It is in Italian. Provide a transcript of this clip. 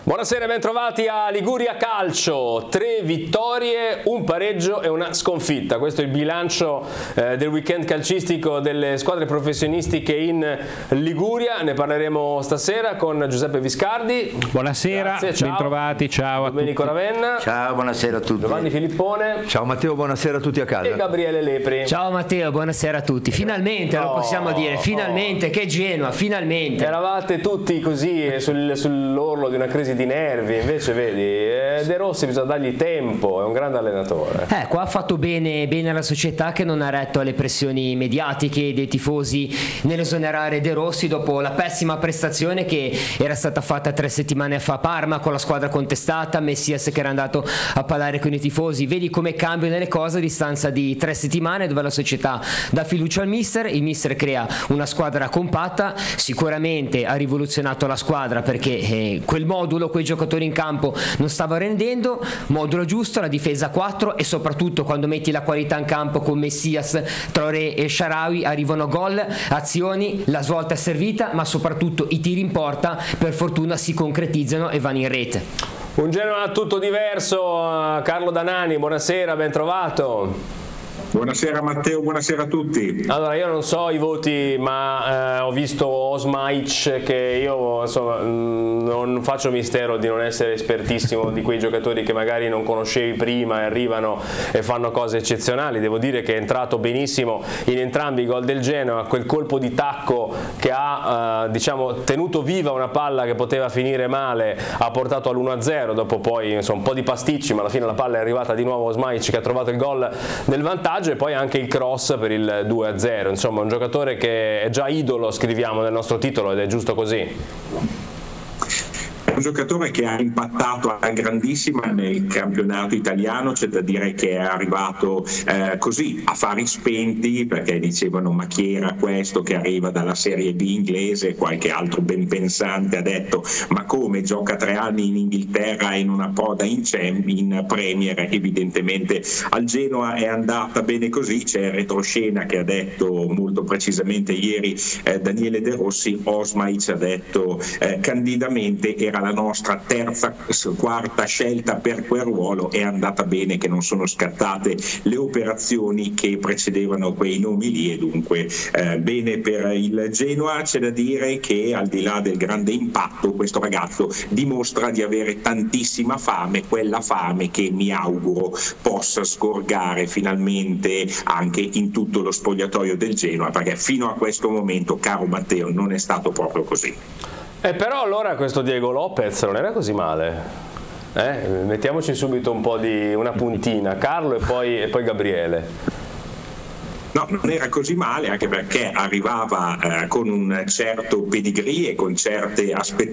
Buonasera, ben trovati a Liguria Calcio. 3 vittorie, un pareggio e una sconfitta. Questo è il bilancio del weekend calcistico delle squadre professionistiche in Liguria. Ne parleremo stasera con Giuseppe Viscardi. Buonasera, ben trovati, ciao a Domenico tutti. Ravenna. Ciao, buonasera a tutti. Giovanni Filippone. Ciao Matteo, buonasera a tuti a casa. E Gabriele Lepri. Ciao Matteo, buonasera a tutti. Finalmente lo possiamo dire, finalmente, che Genoa, finalmente. Eravate tutti così sull'orlo di una crisi di nervi, invece vedi, De Rossi bisogna dargli tempo, è un grande allenatore. Qua ha fatto bene la società, che non ha retto alle pressioni mediatiche dei tifosi nell'esonerare De Rossi dopo la pessima prestazione che era stata fatta 3 settimane fa a Parma con la squadra contestata, Messias che era andato a parlare con i tifosi. Vedi come cambiano le cose a distanza di 3 settimane, dove la società dà fiducia al mister, il mister crea una squadra compatta, sicuramente ha rivoluzionato la squadra perché quel modulo, quei giocatori in campo non stava rendendo, modulo giusto, la difesa 4 e soprattutto quando metti la qualità in campo con Messias, Traoré e Shaarawy arrivano gol, azioni, la svolta è servita, ma soprattutto i tiri in porta per fortuna si concretizzano e vanno in rete. Un Genoa tutto diverso. Carlo Danani, buonasera, ben trovato. Buonasera Matteo, buonasera a tutti. Allora, io non so i voti, ma ho visto Osmaic, che io insomma non faccio mistero di non essere espertissimo di quei giocatori che magari non conoscevi prima e arrivano e fanno cose eccezionali. Devo dire che è entrato benissimo in entrambi i gol del Genoa, quel colpo di tacco che ha tenuto viva una palla che poteva finire male, ha portato all'1-0, dopo poi insomma, un po' di pasticci, ma alla fine la palla è arrivata di nuovo a Osmaic che ha trovato il gol del vantaggio, e poi anche il cross per il 2-0. Insomma, un giocatore che è già idolo, scriviamo nel nostro titolo, ed è giusto così. Un giocatore che ha impattato a grandissima nel campionato italiano, c'è da dire che è arrivato così a fari spenti, perché dicevano ma chi era questo che arriva dalla Serie B inglese, qualche altro ben pensante ha detto ma come gioca 3 anni in Inghilterra e non approda in Premier. Evidentemente al Genoa è andata bene così. C'è il retroscena che ha detto molto precisamente ieri Daniele De Rossi, Osmaic ha detto candidamente era la nostra quarta scelta per quel ruolo, è andata bene che non sono scattate le operazioni che precedevano quei nomi lì, e dunque bene per il Genoa. C'è da dire che al di là del grande impatto questo ragazzo dimostra di avere tantissima fame, quella fame che mi auguro possa sgorgare finalmente anche in tutto lo spogliatoio del Genoa, perché fino a questo momento, caro Matteo, non è stato proprio così. Però allora questo Diego Lopez non era così male. Mettiamoci subito un po' di una puntina, Carlo e poi Gabriele. No, non era così male, anche perché arrivava con un certo pedigree e con certe aspettative